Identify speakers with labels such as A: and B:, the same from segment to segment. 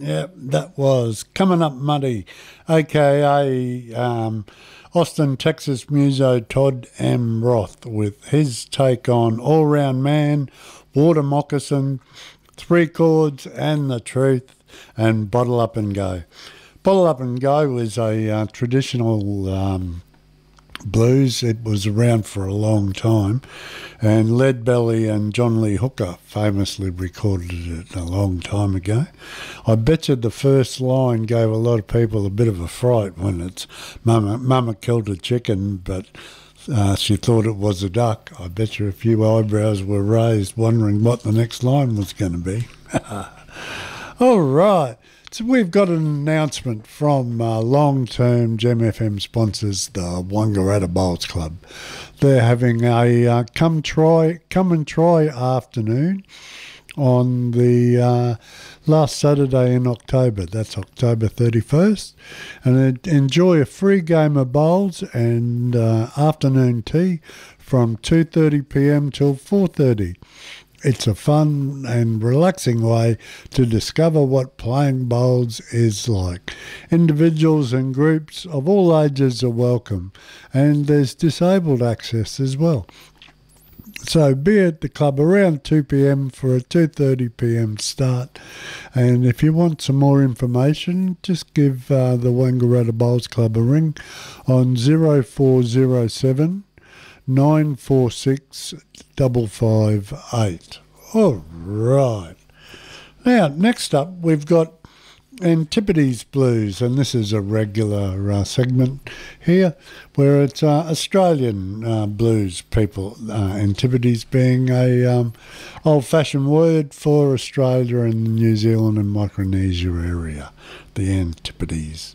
A: Yeah, that was Coming Up Muddy, aka Austin, Texas muso Todd M. Roth with his take on All Round Man, Water Moccasin, Three Chords and the Truth, and Bottle Up and Go. Bottle Up and Go was a traditional blues. It was around for a long time, and Leadbelly and John Lee Hooker famously recorded it a long time ago. I bet you the first line gave a lot of people a bit of a fright when it's Mama killed a chicken, but she thought it was a duck. I bet you a few eyebrows were raised wondering what the next line was going to be. All right. So we've got an announcement from long-term Gem FM sponsors, the Wangaratta Bowls Club. They're having a come and try afternoon on the last Saturday in October. That's October 31st. And enjoy a free game of bowls and afternoon tea from 2:30pm till 4:30. It's a fun and relaxing way to discover what playing bowls is like. Individuals and groups of all ages are welcome, and there's disabled access as well. So be at the club around 2pm for a 2:30pm start. And if you want some more information, just give the Wangaratta Bowls Club a ring on 0407 946 558. All right. Now, next up, we've got Antipodes Blues, and this is a regular segment here where it's Australian blues people. Antipodes being a old-fashioned word for Australia and New Zealand and Micronesia area, the Antipodes.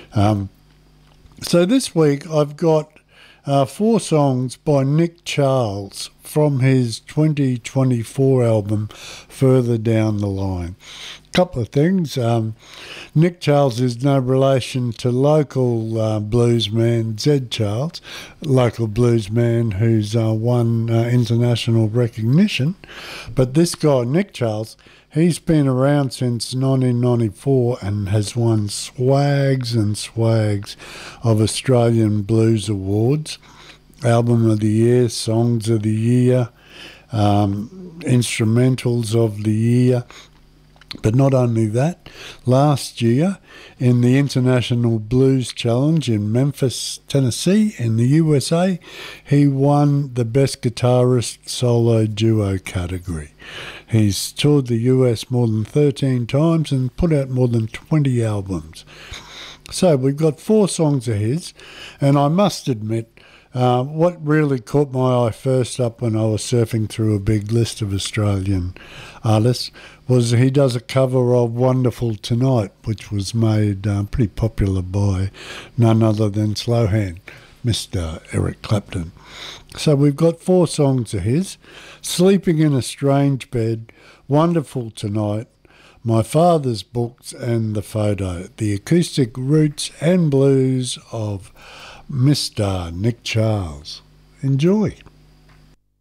A: So this week I've got 4 songs by Nick Charles from his 2024 album, Further Down the Line. Couple of things. Nick Charles is no relation to local bluesman Zed Charles, local bluesman who's won international recognition. But this guy, Nick Charles, he's been around since 1994 and has won swags and swags of Australian Blues Awards. Album of the Year, Songs of the Year, Instrumentals of the Year. But not only that, last year in the International Blues Challenge in Memphis, Tennessee, in the USA, he won the Best Guitarist Solo Duo category. He's toured the US more than 13 times and put out more than 20 albums. So we've got 4 songs of his, and I must admit, what really caught my eye first up when I was surfing through a big list of Australian artists was he does a cover of Wonderful Tonight, which was made pretty popular by none other than Slowhand, Mr. Eric Clapton. So we've got 4 songs of his: Sleeping in a Strange Bed, Wonderful Tonight, My Father's Books and The Photo, the acoustic roots and blues of Mr. Nick Charles. Enjoy.